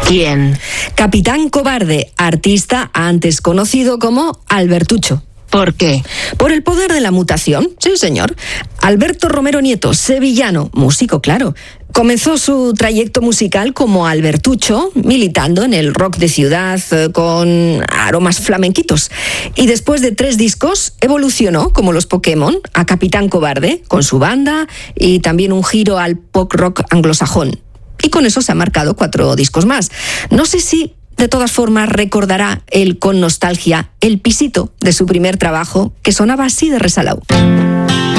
¿Quién? Capitán Cobarde, artista antes conocido como Albertucho. ¿Por qué? Por el poder de la mutación, sí señor. Alberto Romero Nieto, sevillano, músico, claro. Comenzó su trayecto musical como Albertucho, militando en el rock de ciudad con aromas flamenquitos. Y después de 3 discos, evolucionó, como los Pokémon, a Capitán Cobarde, con su banda y también un giro al pop rock anglosajón. Y con eso se ha marcado 4 discos más. No sé si, de todas formas, recordará él con nostalgia el pisito de su primer trabajo, que sonaba así de resalado.